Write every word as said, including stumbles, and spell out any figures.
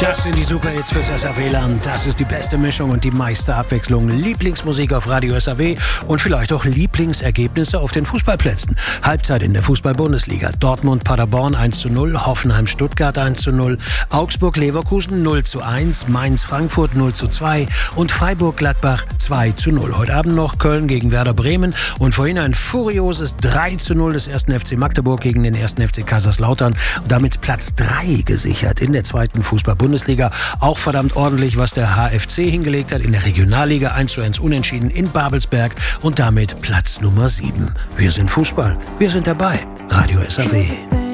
Das sind die Superhits fürs S A W-Land. Das ist die beste Mischung und die meiste Abwechslung. Lieblingsmusik auf Radio S A W und vielleicht auch Lieblingsergebnisse auf den Fußballplätzen. Halbzeit in der Fußball-Bundesliga. Dortmund-Paderborn eins zu null, Hoffenheim-Stuttgart eins zu null, Augsburg-Leverkusen null zu eins, Mainz-Frankfurt null zu zwei und Freiburg-Gladbach zwei zu null. Heute Abend noch Köln gegen Werder Bremen und vorhin ein furioses drei zu null des ersten F C Magdeburg gegen den ersten F C Kaiserslautern und damit Platz drei gesichert in der zweiten Fußball-Bundesliga. Auch verdammt ordentlich, was der H F C hingelegt hat in der Regionalliga. eins zu eins unentschieden in Babelsberg und damit Platz Nummer sieben. Wir sind Fußball, wir sind dabei. Radio S A W.